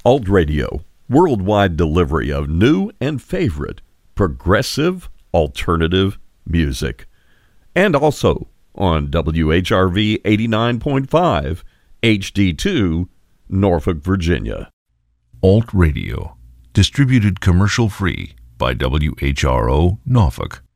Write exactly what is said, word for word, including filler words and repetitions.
Alt Radio, worldwide delivery of new and favorite progressive alternative music. And also on W H R V eighty-nine point five, H D two, Norfolk, Virginia. Alt Radio, distributed commercial-free by W H R O Norfolk.